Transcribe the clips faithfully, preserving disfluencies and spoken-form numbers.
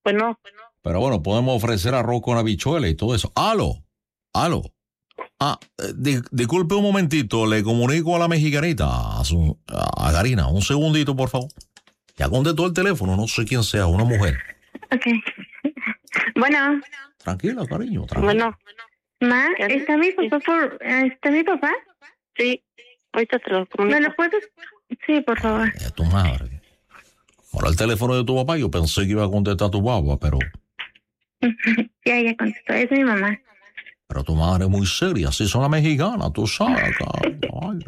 Bueno. Pero bueno, podemos ofrecer arroz con habichuela y todo eso. ¡Aló! ¡Aló! Ah, eh, di- disculpe un momentito, le comunico a la mexicanita, a, su, a Karina, un segundito, por favor. Ya contestó el teléfono, no sé quién sea, una mujer. Ok. Bueno. Tranquila, cariño, tranquila. Bueno. Ma, ¿está mi papá por... ¿Está mi papá? Sí. Ahorita te lo comunico. ¿Me lo puedes...? Sí, por favor. Es tu madre. Ahora el teléfono de tu papá, yo pensé que iba a contestar tu papá, pero... Ya, ya contestó. Es mi mamá. Pero tu madre es muy seria, así son las mexicanas, tú sabes, cabrón.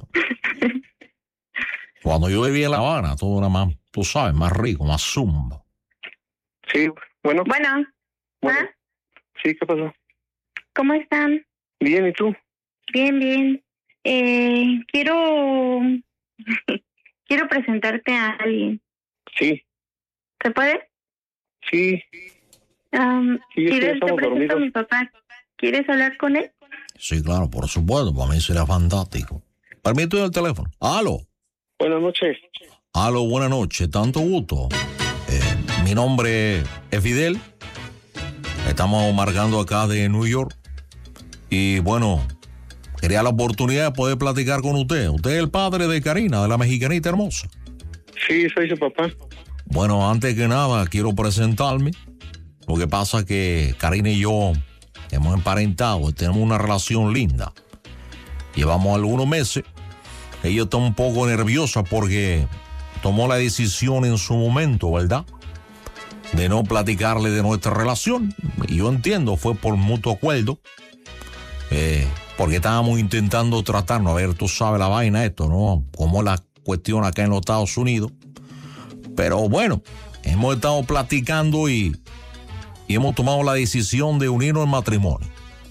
Cuando yo vivía en La Habana, todo era más, tú sabes, más rico, más zumba. Sí, bueno. Bueno. Bueno. ¿Ma? Sí, ¿qué pasó? ¿Cómo están? Bien, ¿y tú? Bien, bien. Eh, quiero... quiero presentarte a alguien. Sí, ¿Se puede? sí. Um, Sí, es que ¿quieres, te estamos presento a dormidos. mi papá? ¿Quieres hablar con él? Sí, claro, por supuesto, para mí sería fantástico. Permíteme el teléfono. Aló. Buenas noches. Aló, buenas noches, tanto gusto. Eh, mi nombre es Fidel. Estamos marcando acá de New York. Y bueno, quería la oportunidad de poder platicar con usted. Usted es el padre de Karina, de la mexicanita hermosa. Sí, soy su papá. Bueno, antes que nada, quiero presentarme. Lo que pasa es que Karina y yo hemos emparentado, tenemos una relación linda. Llevamos algunos meses. Ella está un poco nerviosa porque tomó la decisión en su momento, ¿verdad?, de no platicarle de nuestra relación. Y yo entiendo, fue por mutuo acuerdo. Eh, porque estábamos intentando tratarnos. A ver, tú sabes la vaina esto, ¿no? Como la cuestión acá en los Estados Unidos. Pero bueno, hemos estado platicando y... y hemos tomado la decisión de unirnos en matrimonio.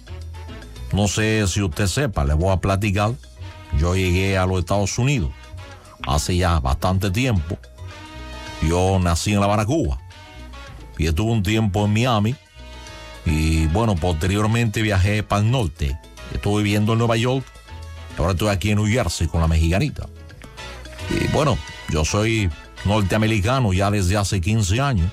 No sé si usted sepa, le voy a platicar. Yo llegué a los Estados Unidos hace ya bastante tiempo. Yo nací en La Habana, Cuba. Y estuve un tiempo en Miami. Y bueno, posteriormente viajé para el norte. Estuve viviendo en Nueva York. Ahora estoy aquí en New Jersey con la mexicanita. Y bueno, yo soy norteamericano ya desde hace quince años.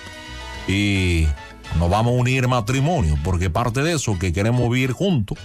Y... nos vamos a unir en matrimonio, porque parte de eso que queremos vivir juntos.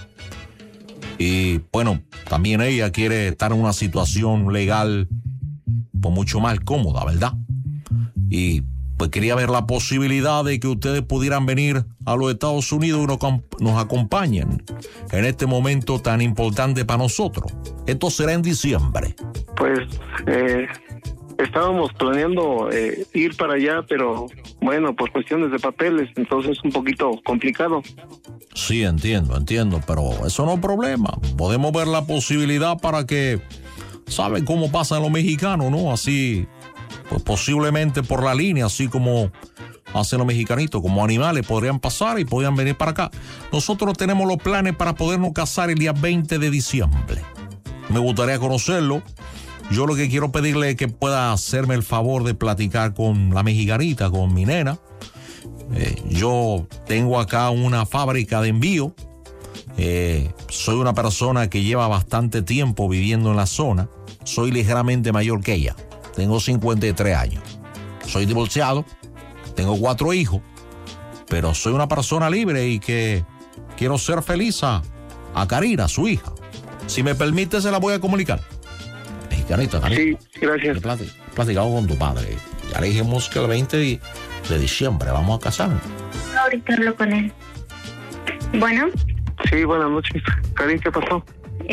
Y bueno, también ella quiere estar en una situación legal pues mucho más cómoda, ¿verdad? Y pues quería ver la posibilidad de que ustedes pudieran venir a los Estados Unidos y nos, nos acompañen en este momento tan importante para nosotros. Esto será en diciembre. Pues, eh, estábamos planeando eh, ir para allá, pero bueno, por cuestiones de papeles, entonces es un poquito complicado. Sí, entiendo, entiendo, pero eso no es problema. Podemos ver la posibilidad para que, ¿saben cómo pasan los mexicanos, no? Así, pues posiblemente por la línea, así como hacen los mexicanitos, como animales, podrían pasar y podrían venir para acá. Nosotros tenemos los planes para podernos casar el día veinte de diciembre. Me gustaría conocerlo. Yo lo que quiero pedirle es que pueda hacerme el favor de platicar con la mexicanita, con mi nena. Eh, yo tengo acá una fábrica de envío. Eh, soy una persona que lleva bastante tiempo viviendo en la zona. Soy ligeramente mayor que ella. Tengo cincuenta y tres años. Soy divorciado. Tengo cuatro hijos. Pero soy una persona libre y que quiero ser feliz a, a Karina, su hija. Si me permite, se la voy a comunicar. Mexicanita, Karina. Sí, gracias. He plati- platicado con tu padre. Ya le dijimos que el veinte de, de diciembre vamos a casarnos. Ahorita hablo con él. Bueno. Sí, buenas noches. Karin, ¿qué pasó?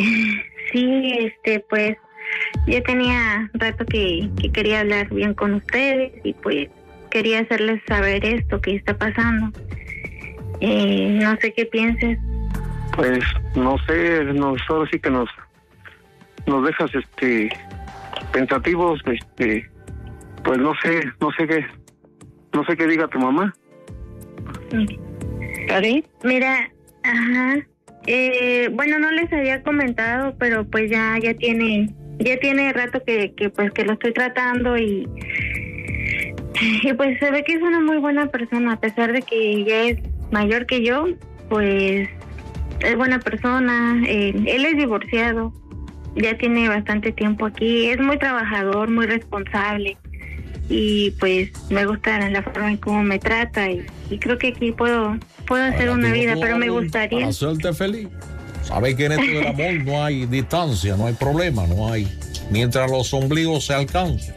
Sí, este, pues, yo tenía rato que, que quería hablar bien con ustedes y pues quería hacerles saber esto que está pasando. Eh, no sé qué pienses. Pues, no sé, nos, ahora sí que nos, nos dejas, este, pensativos, este, pues no sé, no sé qué, no sé qué diga tu mamá. ¿Karin? Mira, ajá, eh, bueno, no les había comentado, pero pues ya, ya tiene, ya tiene rato que, que pues que lo estoy tratando y, y pues se ve que es una muy buena persona, a pesar de que ya es mayor que yo, pues es buena persona, eh, él es divorciado, ya tiene bastante tiempo aquí, es muy trabajador, muy responsable, y pues me gusta la forma en cómo me trata y, y creo que aquí puedo puedo hacer una vida, pero me gustaría para hacerte feliz. Sabes que en esto del amor no hay distancia, no hay problema, no hay, mientras los ombligos se alcancen.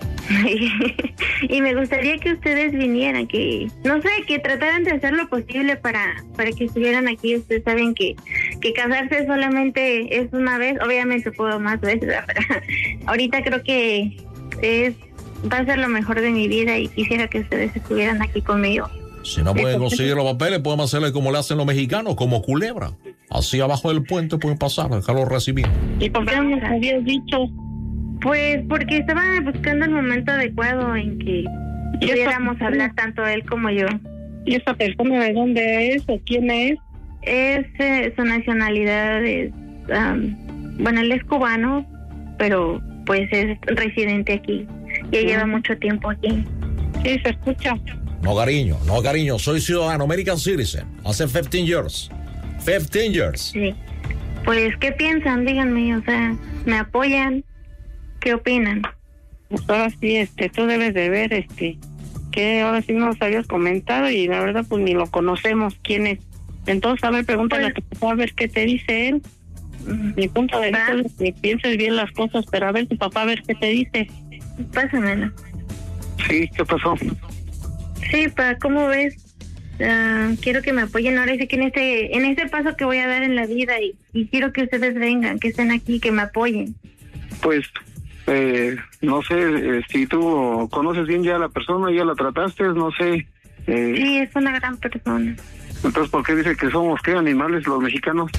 Y me gustaría que ustedes vinieran, que no sé, que trataran de hacer lo posible para para que estuvieran aquí. Ustedes saben que que casarse solamente es una vez, obviamente puedo más veces, pero ahorita creo que es va a ser lo mejor de mi vida y quisiera que ustedes estuvieran aquí conmigo. Si no pueden conseguir los papeles, podemos hacerle como le hacen los mexicanos, como culebra. Así abajo del puente pueden pasar, dejarlo recibir. ¿Y por qué no nos habías dicho? Pues porque estaba buscando el momento adecuado en que pudiéramos hablar tanto él como yo. ¿Y esa persona de dónde es o quién es? Es, eh, su nacionalidad es, um, bueno, él es cubano, pero pues es residente aquí. Ya lleva mucho tiempo aquí. Sí, se escucha. No, cariño, no, cariño, soy ciudadano, American citizen, hace fifteen years. fifteen years. Sí. Pues, ¿qué piensan? Díganme, o sea, ¿me apoyan? ¿Qué opinan? Pues ahora sí, este, tú debes de ver, este, que ahora sí nos habías comentado y la verdad pues ni lo conocemos quién es. Entonces, a ver, pregúntale pues, a tu papá a ver qué te dice él. Mi punto de vista es que pienses bien las cosas, pero a ver tu papá a ver qué te dice. Pásamelo. Sí, ¿qué pasó? Sí, pa, ¿cómo ves? Uh, quiero que me apoyen ahora sí que en este en este paso que voy a dar en la vida y, y quiero que ustedes vengan, que estén aquí, que me apoyen. Pues eh, no sé, eh, si tú conoces bien ya a la persona, ya la trataste, no sé. Eh, sí, es una gran persona. Entonces, ¿por qué dice que somos qué animales los mexicanos?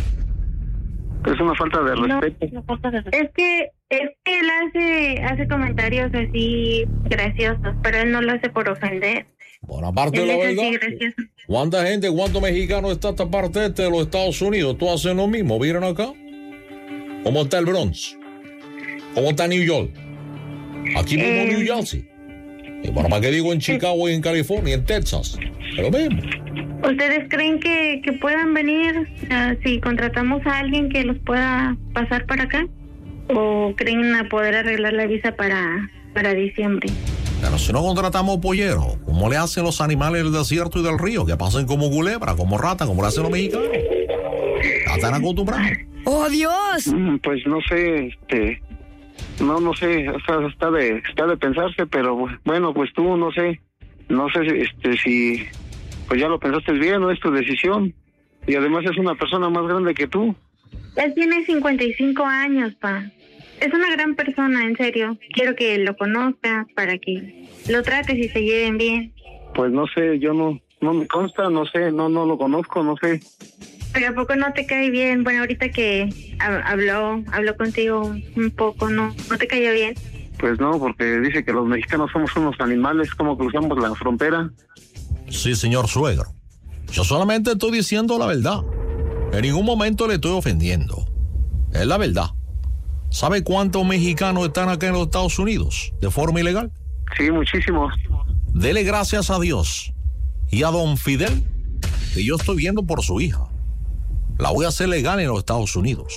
Es una falta de no, respeto. No, falta de respeto. Es que es que él hace hace comentarios así graciosos, pero él no lo hace por ofender. Bueno, aparte de la verdad, ¿cuánta gente, cuántos mexicanos está esta parte este de los Estados Unidos? ¿Tú haces lo mismo? ¿Vieron acá? ¿Cómo está el Bronx? ¿Cómo está New York? Aquí mismo eh, New Jersey. Y bueno, ¿para qué digo en Chicago y en California, en Texas? Es lo mismo. ¿Ustedes creen que, que puedan venir uh, si contratamos a alguien que los pueda pasar para acá? ¿O creen a poder arreglar la visa para, para diciembre? Pero si no contratamos polleros, ¿cómo le hacen los animales del desierto y del río? Que pasen como culebra, como rata, como le hacen los mexicanos. Ya están acostumbrados. ¡Oh, Dios! Mm, pues no sé, este... No, no sé, o sea, está de, está de pensarse, pero bueno, pues tú, no sé, no sé este, si, pues ya lo pensaste bien, no es tu decisión, y además es una persona más grande que tú. Él tiene cincuenta y cinco años, pa. Es una gran persona, en serio. Quiero que lo conozcas para que lo trates y se lleven bien. Pues no sé, yo no, no me consta, no sé, no, no lo conozco, no sé. Pero ¿a poco no te cae bien? Bueno, ahorita que habló, habló contigo un poco, ¿no? ¿No te cayó bien? Pues no, porque dice que los mexicanos somos unos animales, como cruzamos la frontera. Sí, señor suegro. Yo solamente estoy diciendo la verdad. En ningún momento le estoy ofendiendo. Es la verdad. ¿Sabe cuántos mexicanos están acá en los Estados Unidos de forma ilegal? Sí, muchísimos. Dele gracias a Dios y a don Fidel que yo estoy viendo por su hija. La voy a hacer legal en los Estados Unidos.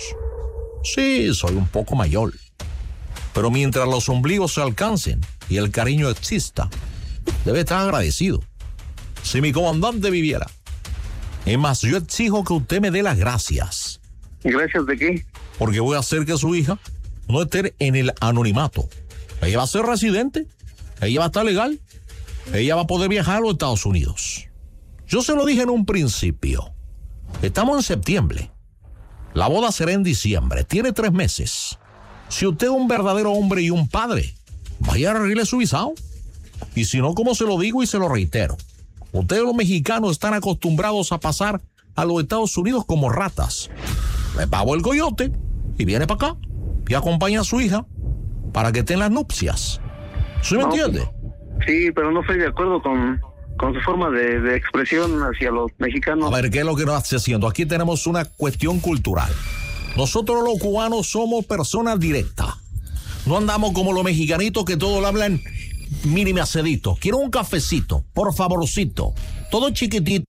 Sí, soy un poco mayor. Pero mientras los ombligos se alcancen y el cariño exista, debe estar agradecido. Si mi comandante viviera. Es más, yo exijo que usted me dé las gracias. ¿Gracias de qué? Porque voy a hacer que su hija no esté en el anonimato. Ella va a ser residente. Ella va a estar legal. Ella va a poder viajar a los Estados Unidos. Yo se lo dije en un principio. Estamos en septiembre. La boda será en diciembre. Tiene tres meses. Si usted es un verdadero hombre y un padre, vaya a arreglar su visado. Y si no, como se lo digo y se lo reitero, ustedes los mexicanos están acostumbrados a pasar a los Estados Unidos como ratas. Le pago el coyote y viene para acá y acompaña a su hija para que estén las nupcias. ¿Sí me no, entiende? Sí, pero no estoy de acuerdo con... con su forma de, de expresión hacia los mexicanos. A ver, ¿qué es lo que nos está haciendo? Aquí tenemos una cuestión cultural. Nosotros los cubanos somos personas directas. No andamos como los mexicanitos que todos lo hablan mínimo acedito. Quiero un cafecito, por favorcito. Todo chiquitito.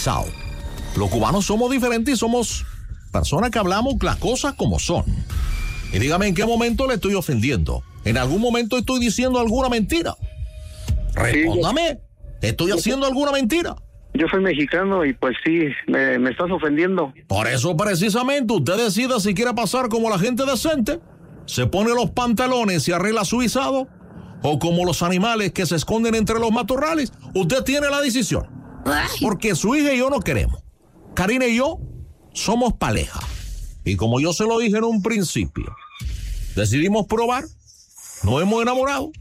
Los cubanos somos diferentes y somos personas que hablamos las cosas como son. Y dígame en qué momento le estoy ofendiendo. ¿En algún momento estoy diciendo alguna mentira? Respóndame. ¿Estoy haciendo alguna mentira? Yo soy mexicano y pues sí, me, me estás ofendiendo. Por eso precisamente usted decida si quiere pasar como la gente decente, se pone los pantalones y arregla su guisado, o como los animales que se esconden entre los matorrales. Usted tiene la decisión. Porque su hija y yo no queremos. Karina y yo somos pareja. Y como yo se lo dije en un principio, decidimos probar, nos hemos enamorado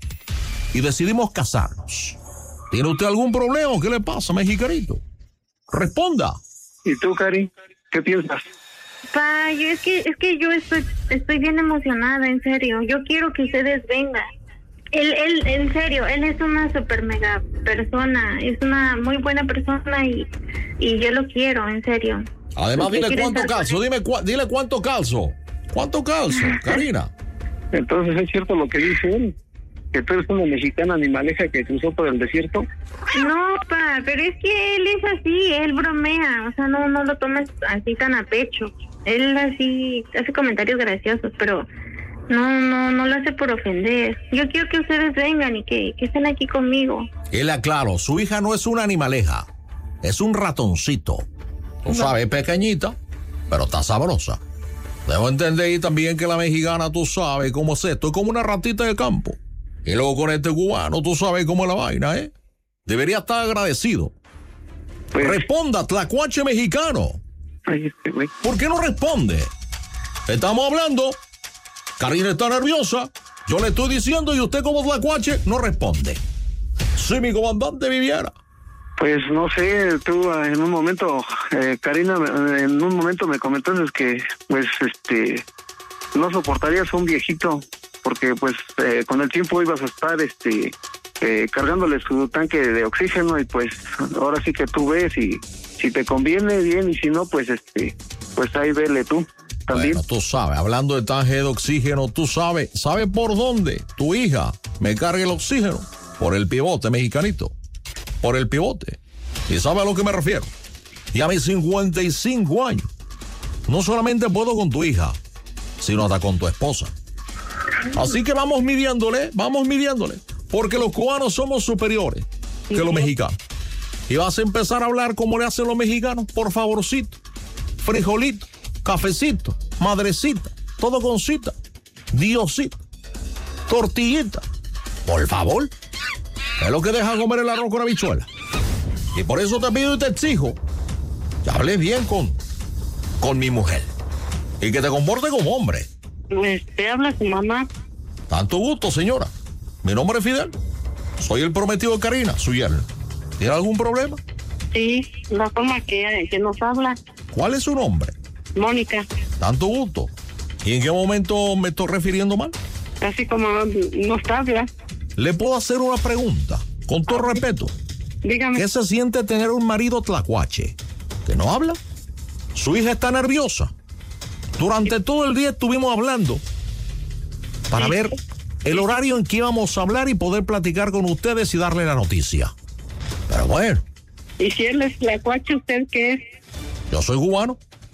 y decidimos casarnos. ¿Tiene usted algún problema? ¿Qué le pasa, mexicanito? Responda. ¿Y tú, Cari? ¿Qué piensas? Pa, yo es que es que yo estoy estoy bien emocionada, en serio. Yo quiero que ustedes vengan. Él, él, en serio, él es una super mega persona, es una muy buena persona y, y yo lo quiero, en serio. Además, dile cuánto calzo, dime cu dile cuánto calzo. ¿Cuánto calzo, Karina? Entonces, ¿es cierto lo que dice él? ¿Que tú eres una mexicana animaleja que cruzó por el desierto? No, pa, pero es que él es así, él bromea, o sea, no, no lo tomes así tan a pecho. Él así hace comentarios graciosos, pero no, no, no lo hace por ofender. Yo quiero que ustedes vengan y que, que estén aquí conmigo. Él aclaró, su hija no es una animaleja, es un ratoncito. Tú sabes, pequeñita, pero está sabrosa. Debo entender también que la mexicana, tú sabes cómo es esto, es como una ratita de campo. Y luego con este cubano, tú sabes cómo es la vaina, ¿eh? Debería estar agradecido. Pues, responda, tlacuache mexicano. Ay, este güey. ¿Por qué no responde? Estamos hablando, Karina está nerviosa, yo le estoy diciendo y usted como tlacuache no responde. Si mi comandante viviera. Pues no sé, tú en un momento, eh, Karina, en un momento me comentaste que, pues, este, no soportarías a un viejito, porque, pues, eh, con el tiempo ibas a estar, este, eh, cargándole su tanque de oxígeno y, pues, ahora sí que tú ves y si te conviene, bien, y si no, pues, este, pues ahí vele tú también. Bueno, tú sabes, hablando de tanque de oxígeno, tú sabes, ¿sabes por dónde tu hija me carga el oxígeno? Por el pivote, mexicanito. Por el pivote. ¿Y sabe a lo que me refiero? Y a mis cincuenta y cinco años, no solamente puedo con tu hija, sino hasta con tu esposa. Así que vamos midiéndole, vamos midiéndole, porque los cubanos somos superiores que los mexicanos. Y vas a empezar a hablar como le hacen los mexicanos, por favorcito, frijolito, cafecito, madrecita, todo con cita, diosito, tortillita, por favor. Es lo que deja comer el arroz con habichuela. Y por eso te pido y te exijo que hables bien con, con mi mujer y que te comportes como hombre. Pues te habla su mamá. Tanto gusto, señora. Mi nombre es Fidel. Soy el prometido de Karina, su yerno. ¿Tiene algún problema? Sí, la forma que, que nos habla. ¿Cuál es su nombre? Mónica. Tanto gusto. ¿Y en qué momento me estoy refiriendo mal? Así como nos habla. ¿Le puedo hacer una pregunta? Con todo respeto. Dígame. ¿Qué se siente tener un marido tlacuache que no habla? Su hija está nerviosa. Durante todo el día estuvimos hablando para ver el horario en que íbamos a hablar y poder platicar con ustedes y darle la noticia. Pero bueno. ¿Y si él es tlacuache, usted qué es? Yo soy cubano.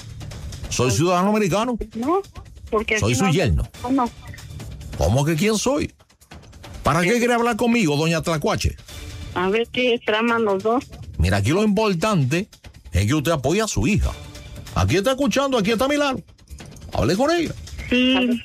Soy ciudadano americano. No, porque soy su no, yerno. No. ¿Cómo que quién soy? ¿Para qué quiere hablar conmigo, doña Tlacuache? A ver qué traman los dos. Mira, aquí lo importante es que usted apoye a su hija. Aquí está escuchando, aquí está a mi lado. Hable con ella. Sí.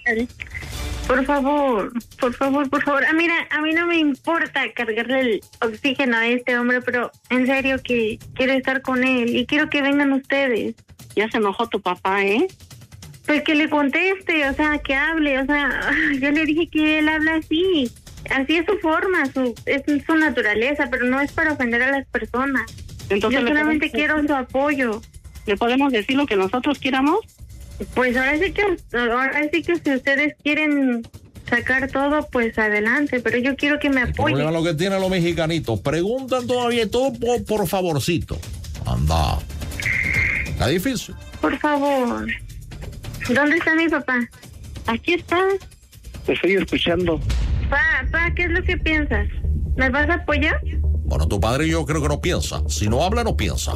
Por favor, por favor, por favor. Ah, mira, a mí no me importa cargarle el oxígeno a este hombre, pero en serio que quiero estar con él y quiero que vengan ustedes. Ya se enojó tu papá, ¿eh? Pues que le conteste, o sea, que hable, o sea, yo le dije que él habla así. Así es su forma, su, es su naturaleza, pero no es para ofender a las personas. Entonces, yo solamente quiero su apoyo. ¿Le podemos decir lo que nosotros quieramos? Pues ahora sí que, ahora sí que si ustedes quieren sacar todo, pues adelante, pero yo quiero que me apoyen. El problema es lo que tienen los mexicanitos. Preguntan todavía todo por, por favorcito. Anda. Está difícil. Por favor. ¿Dónde está mi papá? Aquí está. Te estoy escuchando. Pa, pa, ¿qué es lo que piensas? ¿Me vas a apoyar? Bueno, tu padre yo creo que no piensa. Si no habla, no piensa.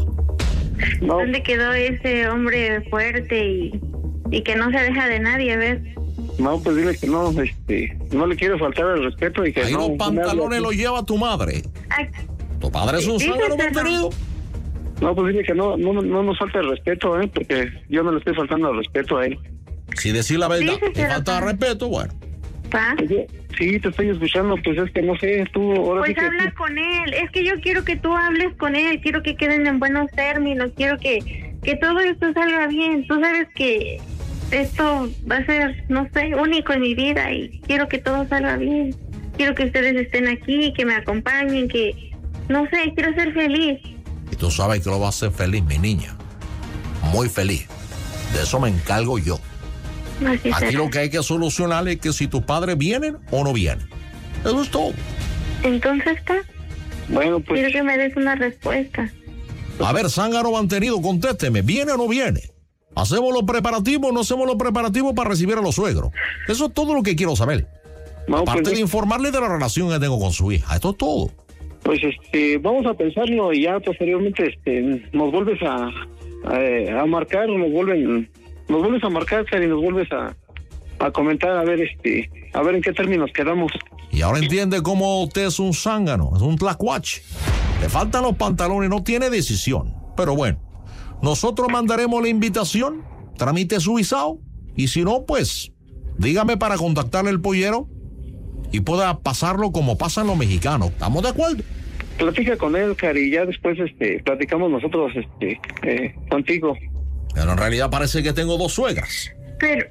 No. ¿Dónde quedó ese hombre fuerte y, y que no se deja de nadie, a ver? No, pues dile que no, este, no le quiero faltar el respeto y que ahí no. los pantalones los lleva tu madre. Ay, Tu padre es un díselo. zángano mantenido. No, pues dile que no, no, no nos falta el respeto, ¿eh? Porque yo no le estoy faltando el respeto a él. Si decir la verdad, Díselo, te falta pa. respeto, bueno. pa. Sí, te estoy escuchando, pues es que no sé, tú ahora Pues sí que... habla con él. Es que yo quiero que tú hables con él. Quiero que queden en buenos términos. Quiero que, que todo esto salga bien. Tú sabes que esto va a ser, no sé, único en mi vida y quiero que todo salga bien. Quiero que ustedes estén aquí, que me acompañen, que, no sé, quiero ser feliz. Y tú sabes que lo va a hacer feliz, mi niña. Muy feliz. De eso me encargo yo. Así Aquí será. lo que hay que solucionar es que si tus padres vienen o no vienen. Eso es todo. Entonces, está. Bueno, pues... Quiero que me des una respuesta. A ver, zángano mantenido, contésteme. ¿Viene o no viene? ¿Hacemos los preparativos o no hacemos los preparativos para recibir a los suegros? Eso es todo lo que quiero saber. No, Aparte pues, de informarle de la relación que tengo con su hija. Esto es todo. pues este, vamos a pensarlo y ya posteriormente este, nos vuelves a, a, a marcar, nos vuelven, nos vuelves a marcar, Cari, nos vuelves a, a comentar, a ver, este, a ver en qué términos quedamos. Y ahora entiende cómo usted es un zángano, es un tlacuache. Le faltan los pantalones, no tiene decisión. Pero bueno, nosotros mandaremos la invitación, tramite su visado, y si no, pues, dígame para contactarle al pollero y pueda pasarlo como pasan los mexicanos. ¿Estamos de acuerdo? Platica con él, Cari, y ya después este, platicamos nosotros este, eh, contigo. Pero en realidad parece que tengo dos suegras. Pero,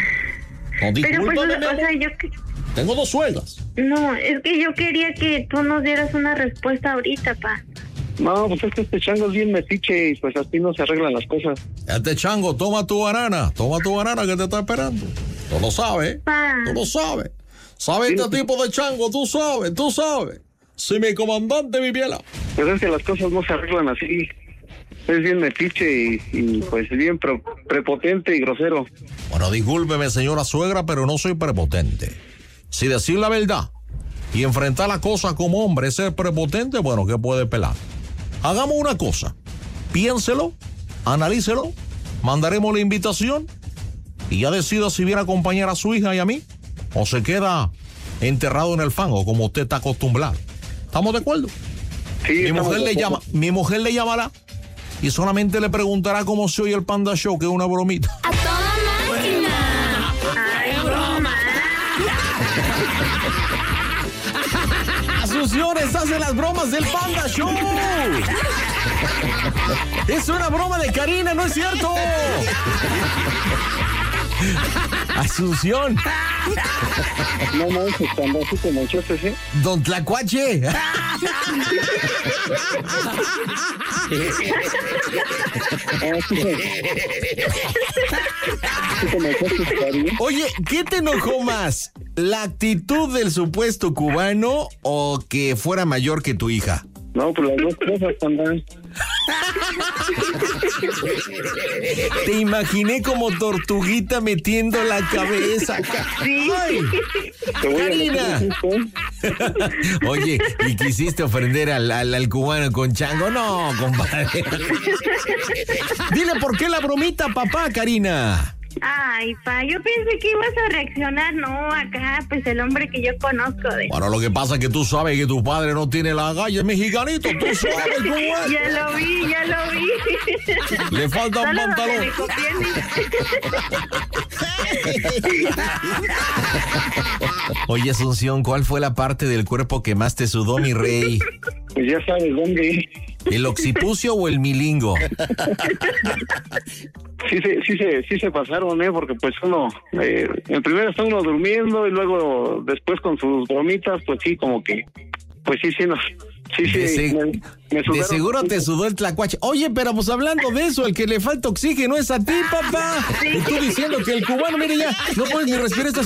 No, pero pues, discúlpame, o mi amor. sea, yo... que- Tengo dos suegras. No, es que yo quería que tú nos dieras una respuesta ahorita, pa. No, pues es que este chango es bien metiche y pues así no se arreglan las cosas. Este chango, toma tu banana, toma tu banana que te está esperando. Tú lo sabes, Pa. tú lo sabes. ¿Sabes este tipo de chango? Tú sabes, tú sabes. Si mi comandante viviera. Pues es que las cosas no se arreglan así. Es bien metiche y, y pues bien pre- prepotente y grosero. Bueno, discúlpeme, señora suegra, pero no soy prepotente. Si decir la verdad y enfrentar la cosa como hombre es ser prepotente, bueno, ¿qué puede pelar? Hagamos una cosa. Piénselo, analícelo, mandaremos la invitación y ya decida si viene a acompañar a su hija y a mí o se queda enterrado en el fango como usted está acostumbrado. ¿Estamos de acuerdo? Sí, Mi estamos mujer de le llama, acuerdo. mi mujer le llamará y solamente le preguntará cómo se oye el Panda Show, que es una bromita. ¡A toda máquina! Ay, broma. Asunciones hace las bromas del Panda Show. Es una broma de Karina, ¿no es cierto? Asunción. No, no, es cuando así como chotes, ¿eh? Don Tlacuache. Ah, sí, sí. Sí, como chotes, Cari. Oye, ¿qué te enojó más? ¿La actitud del supuesto cubano o que fuera mayor que tu hija? No, pues las dos cosas, Panda. Te imaginé como tortuguita metiendo la cabeza. ¡Ay! Te voy a Karina. meter un susto, ¿eh? Oye, ¿y quisiste ofender al, al, al cubano con chango? No, compadre. Dile por qué la bromita, papá, Karina. Ay, pa, yo pensé que ibas a reaccionar, no, acá, pues el hombre que yo conozco de... Bueno, lo que pasa es que tú sabes que tu padre no tiene la galla, mexicanito, tú sabes cómo es. Ya lo vi, ya lo vi. Le falta un Solo pantalón. donde me copié mi- Oye, Asunción, ¿cuál fue la parte del cuerpo que más te sudó, mi rey? Pues ya sabes dónde. ¿El occipucio o el milingo? Sí se, sí se, sí se pasaron, ¿eh? Porque pues uno, eh, en primero está uno durmiendo y luego después con sus bromitas, pues sí, como que, pues sí, sí, no, sí, sí, De, se- me, me de sudaron seguro te poquito. sudó el tlacuache. Oye, pero pues hablando de eso, el que le falta oxígeno es a ti, papá. Y tú diciendo que el cubano, mire ya, no puedes ni respirar estas...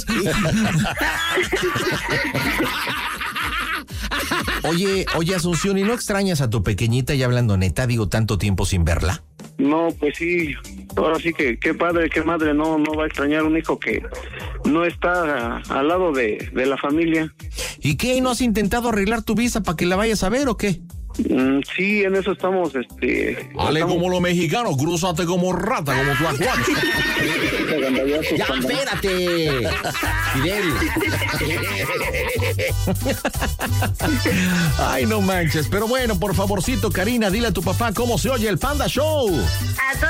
Oye, oye, Asunción, ¿y no extrañas a tu pequeñita, ya hablando neta, digo, tanto tiempo sin verla? No, pues sí, ahora sí que qué padre, qué madre no, no va a extrañar un hijo que no está a- al lado de, de la familia. ¿Y qué? ¿No has intentado arreglar tu visa para que la vayas a ver o qué? Mm, sí, en eso estamos, este... Hale estamos... como los mexicanos, crúzate como rata, como tu acuario. Ya, espérate. Fidel. Ay, no manches. Pero bueno, por favorcito, Karina, dile a tu papá cómo se oye el Panda Show. A